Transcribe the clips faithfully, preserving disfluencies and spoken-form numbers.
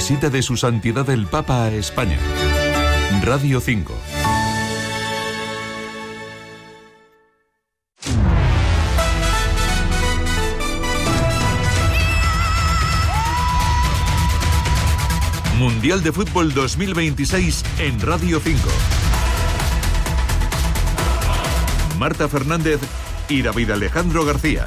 visita de su santidad el Papa a España. Radio cinco. Mundial de Fútbol dos mil veintiséis en Radio cinco. Marta Fernández y David Alejandro García.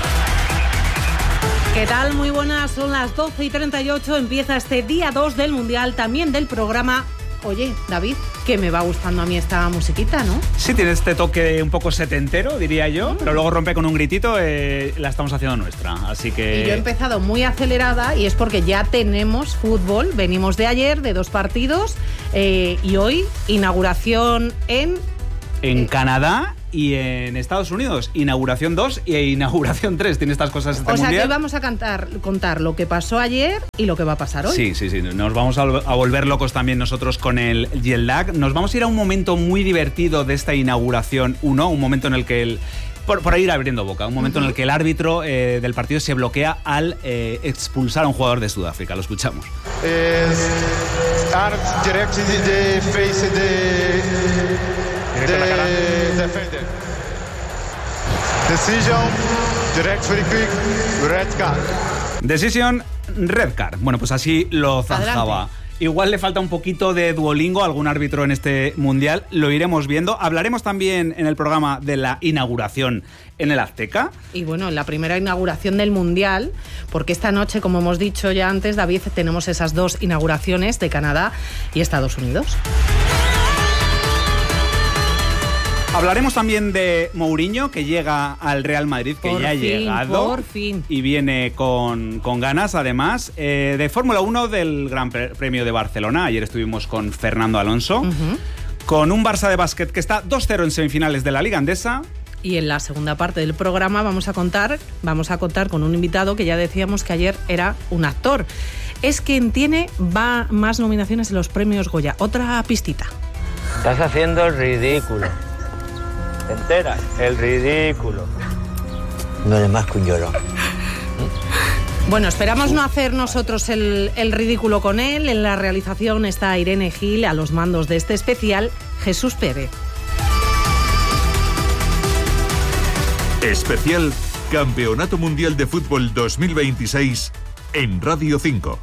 ¿Qué tal? Muy buenas, son las doce y treinta y ocho, empieza este día dos del Mundial, también del programa. Oye, David, que me va gustando a mí esta musiquita, ¿no? Sí, tiene este toque un poco setentero, diría yo, mm. pero luego rompe con un gritito, eh, la estamos haciendo nuestra, así que... Y yo he empezado muy acelerada y es porque ya tenemos fútbol, venimos de ayer, de dos partidos, eh, y hoy inauguración en... En eh, Canadá y en Estados Unidos, inauguración dos e inauguración tres, tiene estas cosas este O sea, mundial. que hoy vamos a cantar, contar lo que pasó ayer y lo que va a pasar hoy. Sí, sí, sí, nos vamos a, a volver locos también nosotros con el jet lag. Nos vamos a ir a un momento muy divertido de esta inauguración uno, un momento en el que el... Por, por ir abriendo boca, un momento uh-huh. en el que el árbitro eh, del partido se bloquea al eh, expulsar a un jugador de Sudáfrica. Lo escuchamos. Es direct the face the, the defender. Decision, direct very quick, red card. Decision, red card. Bueno, pues así lo zanjaba. Adelante. Igual le falta un poquito de Duolingo a algún árbitro en este mundial, lo iremos viendo. Hablaremos también en el programa de la inauguración en el Azteca. Y bueno, en la primera inauguración del mundial, porque esta noche, como hemos dicho ya antes, David, tenemos esas dos inauguraciones de Canadá y Estados Unidos. Hablaremos también de Mourinho, que llega al Real Madrid, que por ya ha fin, llegado. Por fin. Y viene con, con ganas, además, eh, de Fórmula uno del Gran Premio de Barcelona. Ayer estuvimos con Fernando Alonso. Uh-huh. Con un Barça de básquet que está dos cero en semifinales de la Liga Endesa. Y en la segunda parte del programa vamos a contar, vamos a contar con un invitado que ya decíamos que ayer era un actor. Es quien tiene va más nominaciones en los premios Goya. Otra pistita. Estás haciendo el ridículo. ¿Te enteras? El ridículo. No eres más que un llorón. Bueno, esperamos no hacer nosotros el, el ridículo con él. En la realización está Irene Gil, a los mandos de este especial, Jesús Pérez. Especial Campeonato Mundial de Fútbol dos mil veintiséis en Radio cinco.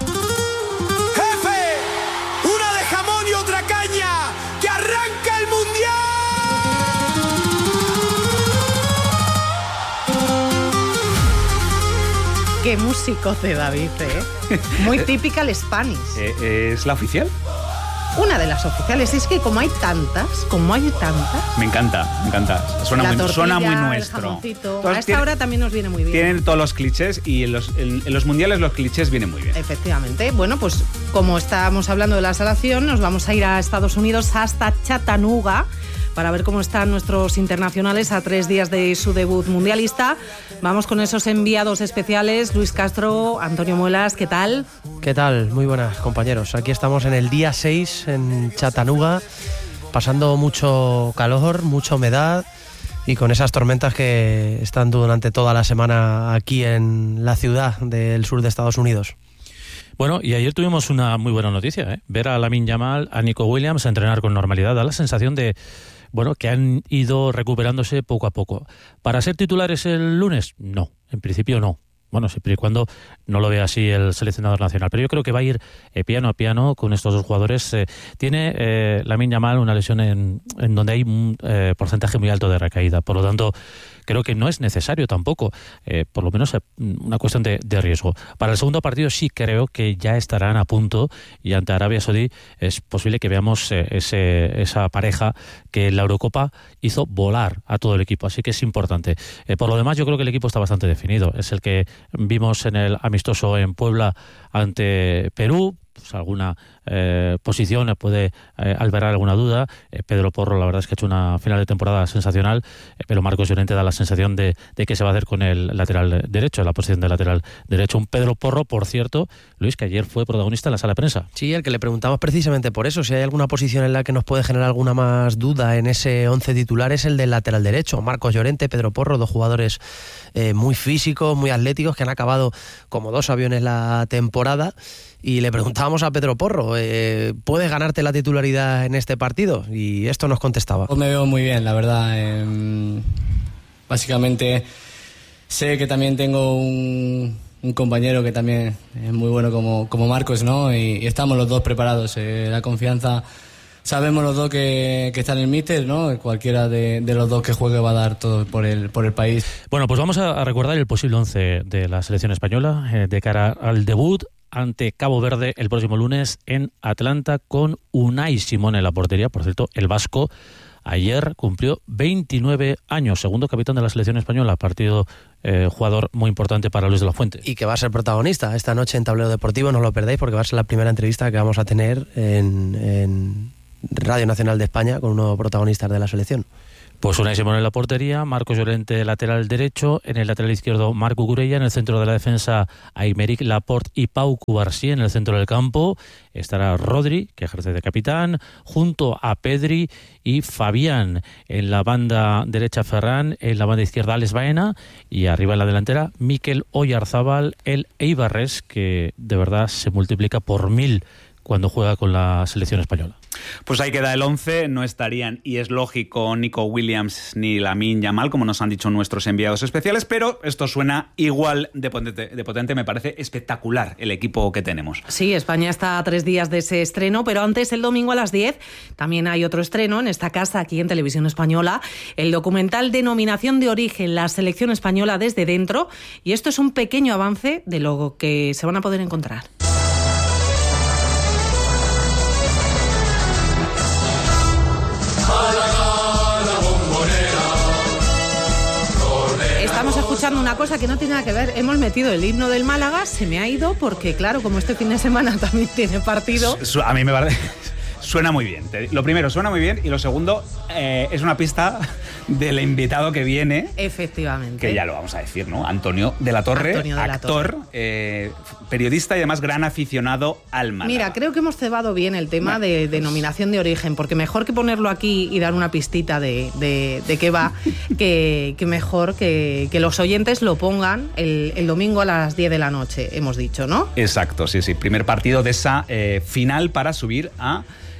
Qué musicote, David, ¿eh? Muy typical Spanish. Eh, ¿Es la oficial? Una de las oficiales. Es que como hay tantas, como hay tantas... Me encanta, me encanta. Suena, la muy, tortilla, suena muy nuestro. El jamoncito. Entonces, a esta tiene, hora también nos viene muy bien. Tienen todos los clichés y en los, en, en los mundiales los clichés vienen muy bien. Efectivamente. Bueno, pues como estábamos hablando de la selección, nos vamos a ir a Estados Unidos, hasta Chattanooga, para ver cómo están nuestros internacionales a tres días de su debut mundialista. Vamos con esos enviados especiales, Luis Castro, Antonio Muelas, ¿qué tal? ¿Qué tal? Muy buenas, compañeros. Aquí estamos en el día seis en Chattanooga, pasando mucho calor, mucha humedad y con esas tormentas que están durante toda la semana aquí en la ciudad del sur de Estados Unidos. Bueno, y ayer tuvimos una muy buena noticia, ¿eh? Ver a Lamine Yamal, a Nico Williams a entrenar con normalidad. Da la sensación de, bueno, que han ido recuperándose poco a poco. ¿Para ser titulares el lunes? No, en principio no. Bueno, siempre y cuando no lo vea así el seleccionador nacional. Pero yo creo que va a ir eh, piano a piano con estos dos jugadores. Eh, tiene eh, Lamine Yamal una lesión en, en donde hay un eh, porcentaje muy alto de recaída. Por lo tanto, creo que no es necesario tampoco, eh, por lo menos eh, una cuestión de, de riesgo. Para el segundo partido sí creo que ya estarán a punto y ante Arabia Saudí es posible que veamos eh, ese, esa pareja que en la Eurocopa hizo volar a todo el equipo, así que es importante. Eh, por lo demás yo creo que el equipo está bastante definido, es el que vimos en el amistoso en Puebla ante Perú, pues alguna eh, posición puede eh, albergar alguna duda. Eh, Pedro Porro, la verdad es que ha hecho una final de temporada sensacional, eh, pero Marcos Llorente da la sensación de, de qué se va a hacer con el lateral derecho, la posición de lateral derecho. Un Pedro Porro, por cierto, Luis, que ayer fue protagonista en la sala de prensa. Sí, el que le preguntamos precisamente por eso, si hay alguna posición en la que nos puede generar alguna más duda en ese once titular, es el del lateral derecho. Marcos Llorente, Pedro Porro, dos jugadores eh, muy físicos, muy atléticos, que han acabado como dos aviones la temporada. Y le preguntábamos a Pedro Porro, eh, ¿puedes ganarte la titularidad en este partido? Y esto nos contestaba. Pues me veo muy bien, la verdad. Eh, básicamente sé que también tengo un, un compañero que también es muy bueno como, como Marcos, ¿no? Y, y estamos los dos preparados. Eh, la confianza, sabemos los dos que, que está en el míster, ¿no? Cualquiera de, de los dos que juegue va a dar todo por el, por el país. Bueno, pues vamos a, a recordar el posible once de la selección española eh, de cara al debut ante Cabo Verde el próximo lunes en Atlanta, con Unai Simón en la portería. Por cierto, el vasco ayer cumplió veintinueve años, segundo capitán de la selección española, partido eh, jugador muy importante para Luis de la Fuente. Y que va a ser protagonista esta noche en Tablero Deportivo, no os lo perdáis, porque va a ser la primera entrevista que vamos a tener en, en Radio Nacional de España con un nuevo protagonista de la selección. Pues Unai Simón en la portería, Marcos Llorente lateral derecho, en el lateral izquierdo Marco Curella, en el centro de la defensa Aymeric Laporte y Pau Cubarsí, en el centro del campo estará Rodri, que ejerce de capitán, junto a Pedri y Fabián, en la banda derecha Ferran, en la banda izquierda Alex Baena y arriba en la delantera Mikel Oyarzábal, el Eibarres, que de verdad se multiplica por mil cuando juega con la selección española. Pues ahí queda el once, no estarían, y es lógico, Nico Williams ni Lamine Yamal, como nos han dicho nuestros enviados especiales, pero esto suena igual de potente, de potente, me parece espectacular el equipo que tenemos. Sí, España está a tres días de ese estreno, pero antes, el domingo a las diez, también hay otro estreno en esta casa, aquí en Televisión Española, el documental Denominación de Origen, la selección española desde dentro, y esto es un pequeño avance de lo que se van a poder encontrar. Estamos escuchando una cosa que no tiene nada que ver. Hemos metido el himno del Málaga, se me ha ido porque, claro, como este fin de semana también tiene partido. A mí me parece... Suena muy bien. Lo primero, suena muy bien, y lo segundo, eh, es una pista del invitado que viene. Efectivamente. Que ya lo vamos a decir, ¿no? Antonio de la Torre, Antonio de la actor, Torre. Eh, periodista y además gran aficionado al Málaga. Mira, creo que hemos cebado bien el tema bueno, de denominación de origen, porque mejor que ponerlo aquí y dar una pistita de, de, de qué va, que, que mejor que, que los oyentes lo pongan el, el domingo a las diez de la noche, hemos dicho, ¿no? Exacto, sí, sí. Primer partido de esa eh, final para subir a...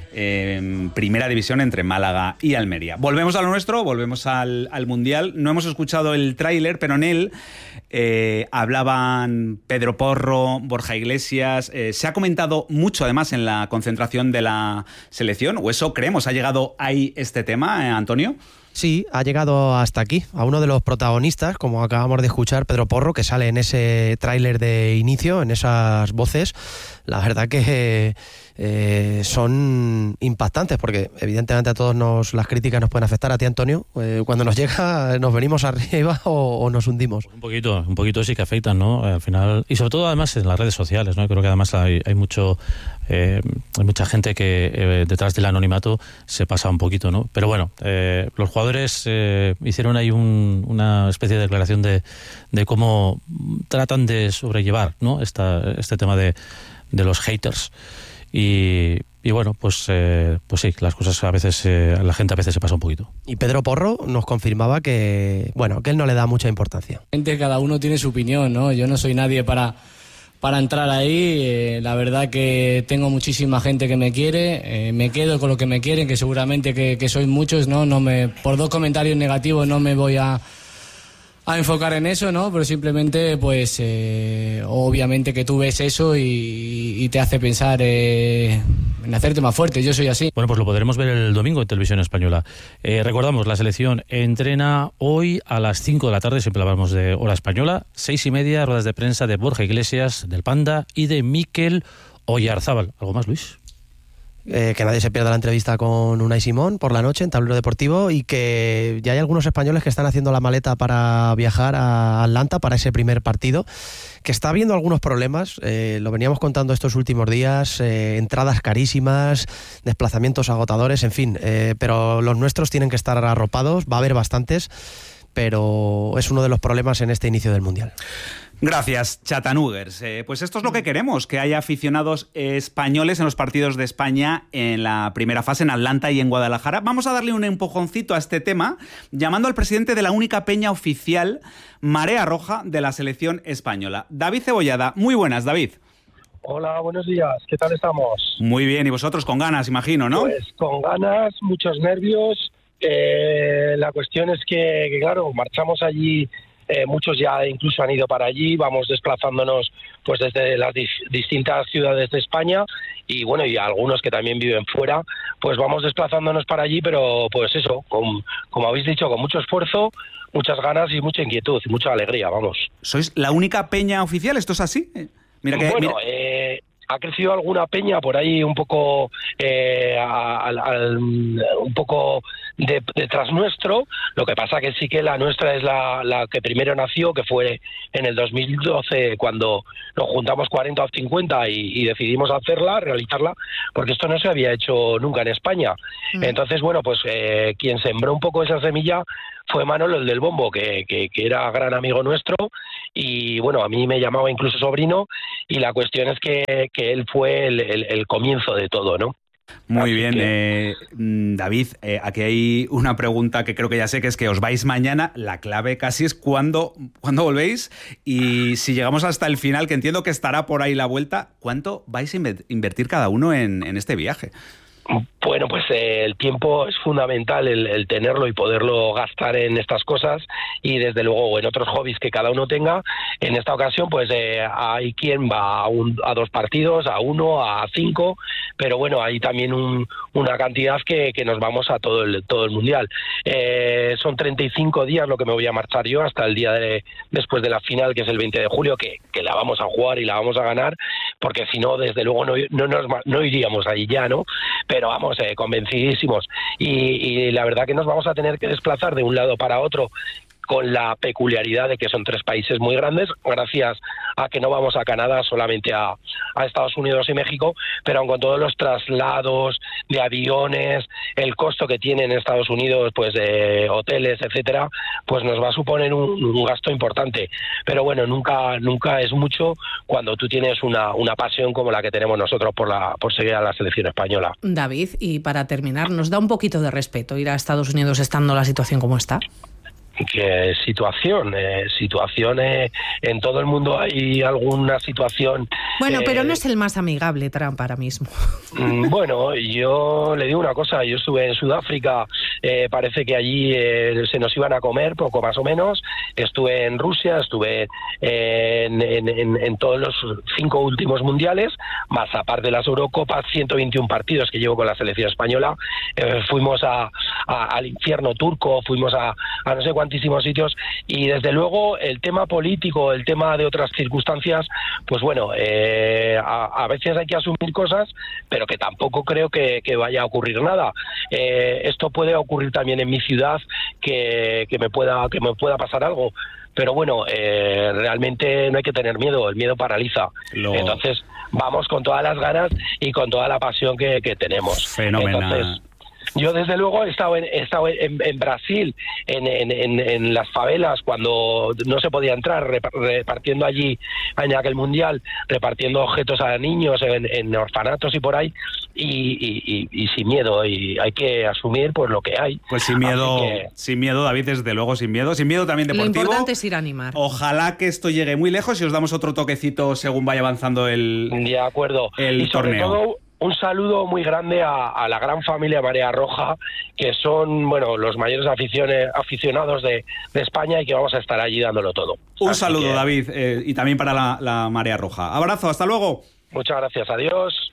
Eh, primera división entre Málaga y Almería. Volvemos a lo nuestro, volvemos al, al Mundial. No hemos escuchado el tráiler, pero en él eh, hablaban Pedro Porro, Borja Iglesias. Eh, se ha comentado mucho, además, en la concentración de la selección, o eso creemos. ¿Ha llegado ahí este tema, eh, Antonio? Sí, ha llegado hasta aquí, a uno de los protagonistas, como acabamos de escuchar, Pedro Porro, que sale en ese tráiler de inicio, en esas voces. La verdad que eh, son impactantes, porque evidentemente a todos nos, las críticas nos pueden afectar. A ti, Antonio, eh, cuando nos llega, ¿nos venimos arriba o, o nos hundimos? Un poquito, un poquito sí que afectan, ¿no? Al final, y sobre todo además en las redes sociales, ¿no? Creo que además hay, hay mucho... Eh, hay mucha gente que eh, detrás del anonimato se pasa un poquito, ¿no? Pero bueno, eh, los jugadores eh, hicieron ahí un, una especie de declaración de, de cómo tratan de sobrellevar, ¿no? Esta, este tema de, de los haters. Y, y bueno, pues, eh, pues sí, las cosas a veces, eh, la gente a veces se pasa un poquito. Y Pedro Porro nos confirmaba que, bueno, que él no le da mucha importancia. Cada uno tiene su opinión, ¿no? Yo no soy nadie para... para entrar ahí. Eh, la verdad que tengo muchísima gente que me quiere, eh, me quedo con lo que me quieren, que seguramente que, que sois muchos, ¿no? No me, por dos comentarios negativos no me voy a, a enfocar en eso, ¿no? Pero simplemente, pues, eh, obviamente que tú ves eso y, y te hace pensar eh, en hacerte más fuerte. Yo soy así. Bueno, pues lo podremos ver el domingo en Televisión Española. Eh, recordamos, la selección entrena hoy a las cinco de la tarde, siempre hablamos de hora española, seis y media, ruedas de prensa de Borja Iglesias, del Panda, y de Mikel Oyarzábal. ¿Algo más, Luis? Eh, que nadie se pierda la entrevista con Unai Simón por la noche en Tablero Deportivo, y que ya hay algunos españoles que están haciendo la maleta para viajar a Atlanta para ese primer partido, que está habiendo algunos problemas, eh, lo veníamos contando estos últimos días, eh, entradas carísimas, desplazamientos agotadores, en fin, eh, pero los nuestros tienen que estar arropados, va a haber bastantes, pero es uno de los problemas en este inicio del Mundial. Gracias, Chatanugers. Eh, pues esto es lo que queremos, que haya aficionados españoles en los partidos de España en la primera fase, en Atlanta y en Guadalajara. Vamos a darle un empujoncito a este tema, llamando al presidente de la única peña oficial, Marea Roja, de la selección española. David Cebollada. Muy buenas, David. Hola, buenos días. ¿Qué tal estamos? Muy bien, y vosotros con ganas, imagino, ¿no? Pues con ganas, muchos nervios. Eh, la cuestión es que, que, claro, marchamos allí. Eh, muchos ya incluso han ido para allí, vamos desplazándonos pues desde las dis- distintas ciudades de España, y bueno, y algunos que también viven fuera, pues vamos desplazándonos para allí, pero pues eso, con, como habéis dicho, con mucho esfuerzo, muchas ganas y mucha inquietud y mucha alegría, vamos. ¿Sois la única peña oficial? ¿Esto es así? Mira que, bueno, mira... eh... ha crecido alguna peña por ahí un poco eh, al, al, un poco de, detrás nuestro. Lo que pasa que sí que la nuestra es la, la que primero nació, que fue en el dos mil doce, cuando nos juntamos cuarenta o cincuenta y, y decidimos hacerla, realizarla, porque esto no se había hecho nunca en España. Mm. Entonces, bueno, pues eh, quien sembró un poco esa semilla fue Manolo, el del bombo, que, que, que era gran amigo nuestro, y bueno, a mí me llamaba incluso sobrino, y la cuestión es que, que él fue el, el, el comienzo de todo, ¿no? Muy Así bien, que... eh, David, eh, aquí hay una pregunta que creo que ya sé, que es que os vais mañana. La clave casi es cuándo, cuándo volvéis, y si llegamos hasta el final, que entiendo que estará por ahí la vuelta, ¿cuánto vais a invertir cada uno en, en este viaje? Bueno, pues eh, el tiempo es fundamental, el, el tenerlo y poderlo gastar en estas cosas, y desde luego en otros hobbies que cada uno tenga. En esta ocasión pues eh, hay quien va a, un, a dos partidos, a uno, a cinco, pero bueno, hay también un, una cantidad que, que nos vamos a todo el, todo el Mundial. Eh, son treinta y cinco días lo que me voy a marchar yo, hasta el día de, después de la final, que es el veinte de julio, que, que la vamos a jugar y la vamos a ganar, porque si no, desde luego no, no, nos, no iríamos ahí ya, ¿no? Pero vamos, eh, convencidísimos, y, y la verdad que nos vamos a tener que desplazar de un lado para otro, con la peculiaridad de que son tres países muy grandes, gracias a que no vamos a Canadá, solamente a, a Estados Unidos y México, pero aun con todos los traslados de aviones, el costo que tienen en Estados Unidos, pues de hoteles, etcétera, pues nos va a suponer un, un gasto importante. Pero bueno, nunca nunca es mucho cuando tú tienes una, una pasión como la que tenemos nosotros por la por seguir a la selección española. David, y para terminar, ¿nos da un poquito de respeto ir a Estados Unidos estando la situación como está? ¿Qué situación? Eh, situación eh, en todo el mundo hay alguna situación... Bueno, eh, pero no es el más amigable Trump ahora mismo. Bueno, yo le digo una cosa, yo estuve en Sudáfrica, eh, parece que allí eh, se nos iban a comer, poco más o menos. Estuve en Rusia, estuve eh, en, en, en, en todos los cinco últimos mundiales, más aparte de las Eurocopas, ciento veintiún partidos que llevo con la selección española. Eh, fuimos a, a, al infierno turco, fuimos a, a no sé cuántos sitios, y desde luego el tema político, el tema de otras circunstancias, pues bueno, eh, a, a veces hay que asumir cosas, pero que tampoco creo que, que vaya a ocurrir nada. Eh, esto puede ocurrir también en mi ciudad, que, que me pueda que me pueda pasar algo, pero bueno, eh, realmente no hay que tener miedo, el miedo paraliza. Lo... Entonces vamos con todas las ganas y con toda la pasión que, que tenemos. Fenomenal. Entonces, yo desde luego he estado en, he estado en, en Brasil, en, en, en, en las favelas, cuando no se podía entrar, repartiendo allí en aquel mundial, repartiendo objetos a niños en, en orfanatos y por ahí, y, y, y, y sin miedo, y hay que asumir pues lo que hay. Pues sin miedo, que... sin miedo, David, desde luego sin miedo, sin miedo también deportivo. Lo importante es ir a animar. Ojalá que esto llegue muy lejos y os damos otro toquecito según vaya avanzando el, de acuerdo. el y sobre torneo. Todo, un saludo muy grande a, a la gran familia Marea Roja, que son, bueno, los mayores aficiones, aficionados de, de España, y que vamos a estar allí dándolo todo. Un Así saludo, que... David, eh, y también para la, la Marea Roja. Abrazo, hasta luego. Muchas gracias, adiós.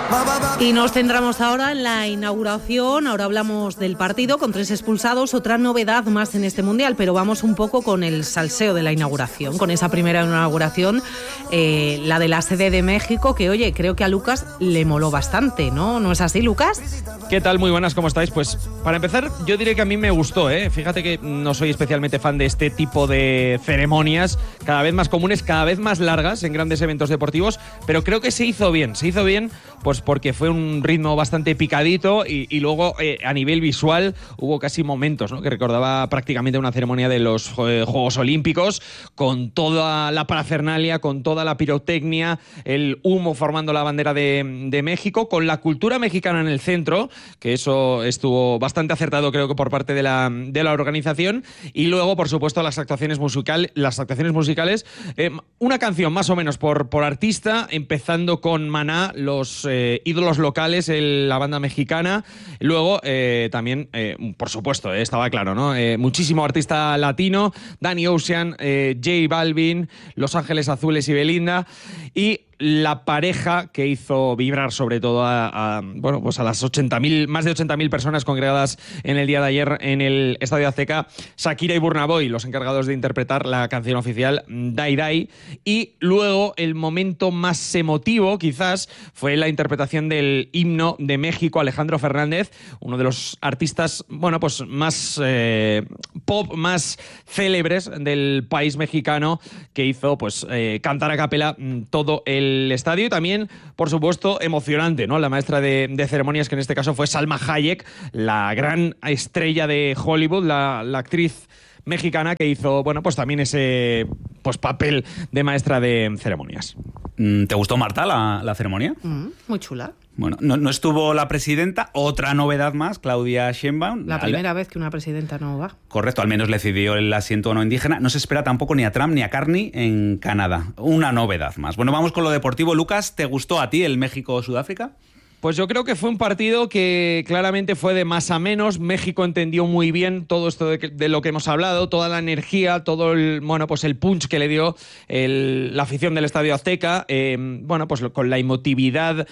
Y nos centramos ahora en la inauguración. Ahora hablamos del partido con tres expulsados, otra novedad más en este Mundial, pero vamos un poco con el salseo de la inauguración, con esa primera inauguración, eh, la de la sede de México, que oye, creo que a Lucas le moló bastante, ¿no? ¿No es así, Lucas? ¿Qué tal? Muy buenas, ¿cómo estáis? Pues para empezar, yo diré que a mí me gustó, ¿eh? Fíjate que no soy especialmente fan de este tipo de ceremonias, cada vez más comunes, cada vez más largas en grandes eventos deportivos, pero creo que se hizo bien, se hizo bien pues porque fue un ritmo bastante picadito y, y luego eh, a nivel visual hubo casi momentos, ¿no?, que recordaba prácticamente una ceremonia de los eh, Juegos Olímpicos, con toda la parafernalia, con toda la pirotecnia, el humo formando la bandera de, de México, con la cultura mexicana en el centro, que eso estuvo bastante acertado, creo que por parte de la, de la organización, y luego, por supuesto, las actuaciones, musical, las actuaciones musicales, eh, una canción más o menos por, por artista, empezando con Maná, los eh, ídolos locales, el, la banda mexicana, luego eh, también, eh, por supuesto, eh, estaba claro, ¿no? Eh, muchísimo artista latino, Danny Ocean, eh, J Balvin, Los Ángeles Azules y Belinda, y la pareja que hizo vibrar sobre todo a, a bueno, pues a las ochenta mil, más de ochenta mil personas congregadas en el día de ayer en el Estadio Azteca, Shakira y Burna Boy, los encargados de interpretar la canción oficial Dai Dai, y luego el momento más emotivo quizás fue la interpretación del himno de México, Alejandro Fernández, uno de los artistas, bueno, pues más eh, pop, más célebres del país mexicano, que hizo pues eh, cantar a capela todo el el estadio, y también, por supuesto, emocionante, ¿no? La maestra de, de ceremonias, que en este caso fue Salma Hayek, la gran estrella de Hollywood, la, la actriz mexicana que hizo, bueno, pues también ese pues papel de maestra de ceremonias. ¿Te gustó, Marta, la, la ceremonia? Mm, muy chula. Bueno, no, no estuvo la presidenta, otra novedad más, Claudia Sheinbaum. La primera al... vez que una presidenta no va. Correcto, al menos le cedió el asiento a no indígena. No se espera tampoco ni a Trump ni a Carney en Canadá. Una novedad más. Bueno, vamos con lo deportivo. Lucas, ¿te gustó a ti el México-Sudáfrica? Pues yo creo que fue un partido que claramente fue de más a menos. México entendió muy bien todo esto de, que, de lo que hemos hablado, toda la energía, todo el, bueno, pues el punch que le dio el, la afición del Estadio Azteca, eh, bueno, pues con la emotividad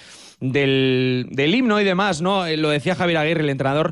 del, del himno y demás, ¿no? Lo decía Javier Aguirre, el entrenador,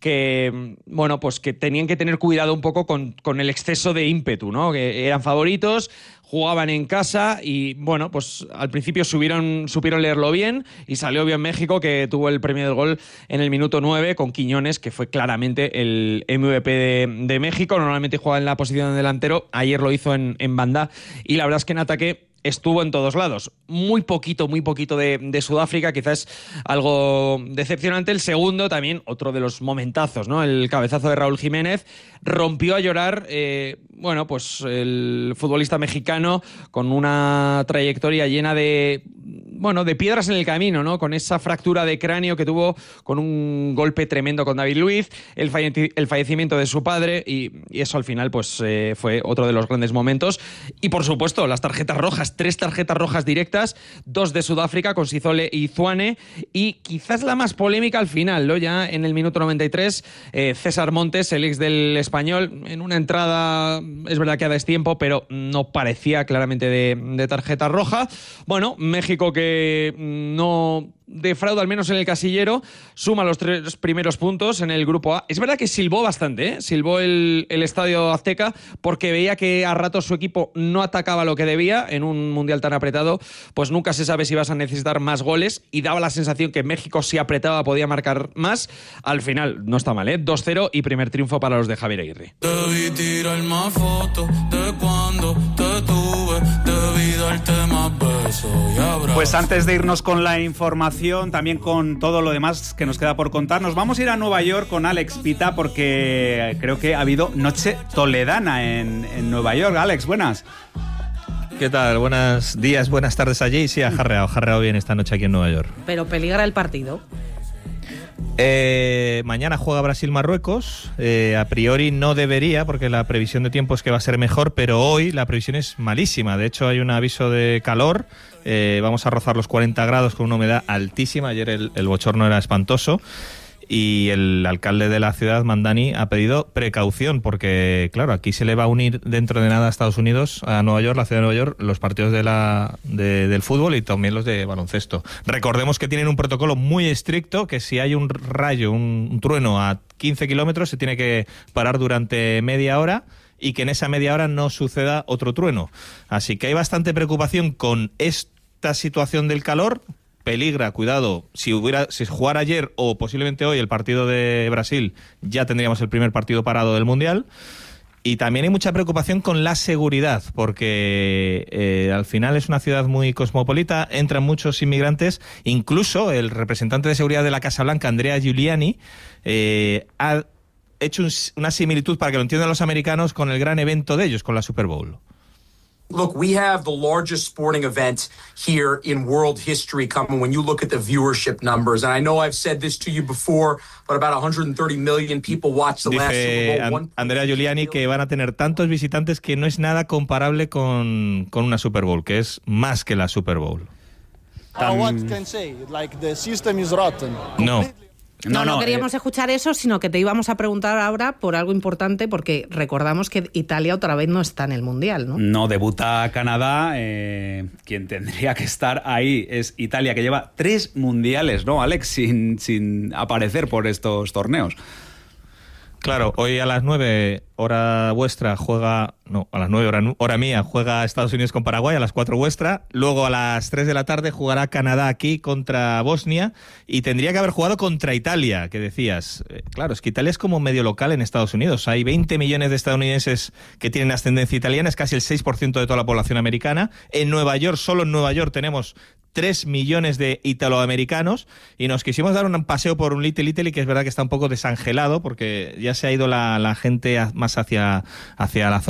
que bueno, pues que tenían que tener cuidado un poco con, con el exceso de ímpetu, ¿no? Que eran favoritos, jugaban en casa y bueno, pues al principio subieron, supieron leerlo bien y salió bien México, que tuvo el premio del gol en el minuto nueve con Quiñones, que fue claramente el M V P de, de México. Normalmente juega en la posición de delantero, ayer lo hizo en, en banda, y la verdad es que en ataque estuvo en todos lados. Muy poquito, muy poquito de, de Sudáfrica, quizás algo decepcionante. El segundo también, otro de los momentazos, ¿no? El cabezazo de Raúl Jiménez. Rompió a llorar, eh, bueno, pues el futbolista mexicano, con una trayectoria llena de, bueno, de piedras en el camino, ¿no? Con esa fractura de cráneo que tuvo con un golpe tremendo con David Luiz, el, falle- el fallecimiento de su padre, y, y eso al final pues eh, fue otro de los grandes momentos. Y por supuesto, las tarjetas rojas, tres tarjetas rojas directas, dos de Sudáfrica con Sizole y Zwane, y quizás la más polémica al final, ¿no? Ya en el minuto noventa y tres, eh, César Montes, el ex del Español, en una entrada, es verdad que a destiempo, pero no parecía claramente de, de tarjeta roja. Bueno, México, que no defrauda, al menos en el casillero, suma los tres primeros puntos en el grupo A. Es verdad que silbó bastante, ¿eh? Silbó el, el Estadio Azteca, porque veía que a ratos su equipo no atacaba lo que debía en un mundial tan apretado. Pues nunca se sabe si vas a necesitar más goles, y daba la sensación que México, si apretaba, podía marcar más. Al final no está mal, ¿eh? dos cero y primer triunfo para los de Javier Aguirre. Debí tirar más fotos de cuando te tuve, debí darte más besos y abrazos. Pues antes de irnos con la información, también con todo lo demás que nos queda por contar, nos vamos a ir a Nueva York con Alex Pita, porque creo que ha habido noche toledana en, en Nueva York. Alex, buenas. ¿Qué tal? Buenos días, buenas tardes allí. Sí, ha jarreado, jarreado bien esta noche aquí en Nueva York. Pero peligra el partido. Eh, mañana juega Brasil-Marruecos. Eh, a priori no debería, porque la previsión de tiempo es que va a ser mejor, pero hoy la previsión es malísima. De hecho, hay un aviso de calor. Eh, vamos a rozar los cuarenta grados con una humedad altísima. Ayer el, el bochorno era espantoso. y el alcalde de la ciudad, Mandani, ha pedido precaución porque, claro, aquí se le va a unir dentro de nada a Estados Unidos, a Nueva York, la ciudad de Nueva York, los partidos de la, de, del fútbol y también los de baloncesto. Recordemos que tienen un protocolo muy estricto, que si hay un rayo, un, un trueno a quince kilómetros, se tiene que parar durante media hora y que en esa media hora no suceda otro trueno. Así que hay bastante preocupación con esta situación del calor. Peligra, cuidado, si hubiera si jugara ayer o posiblemente hoy el partido de Brasil, ya tendríamos el primer partido parado del Mundial. Y también hay mucha preocupación con la seguridad, porque eh, al final es una ciudad muy cosmopolita, entran muchos inmigrantes, incluso el representante de seguridad de la Casa Blanca, Andrea Giuliani, eh, ha hecho un, una similitud, para que lo entiendan los americanos, con el gran evento de ellos, con la Super Bowl. Look, we have the largest sporting event here in world history coming when you look at the viewership numbers. And I know I've said this to you before, but about one hundred thirty million people watched the last Super Bowl. Dice Andrea Giuliani que van a tener tantos visitantes que no es nada comparable con, con una Super Bowl, que es más que la Super Bowl. Uh, what can say? Like the system is rotten. No. No, no, no queríamos eh... escuchar eso, sino que te íbamos a preguntar ahora por algo importante, porque recordamos que Italia otra vez no está en el Mundial, ¿no? No, debuta Canadá, eh, quien tendría que estar ahí es Italia, que lleva tres mundiales, ¿no, Alex? Sin, sin aparecer por estos torneos. Claro, hoy a las nueve hora vuestra juega, no, a las nueve hora, hora mía juega Estados Unidos con Paraguay, a las cuatro vuestra, luego a las tres de la tarde jugará Canadá aquí contra Bosnia y tendría que haber jugado contra Italia, que decías. Eh, claro, es que Italia es como medio local en Estados Unidos, hay veinte millones de estadounidenses que tienen ascendencia italiana, es casi el seis por ciento de toda la población americana. En Nueva York, solo en Nueva York tenemos tres millones de italoamericanos y nos quisimos dar un paseo por un Little Italy, que es verdad que está un poco desangelado porque ya se ha ido la, la gente más hacia, hacia la zona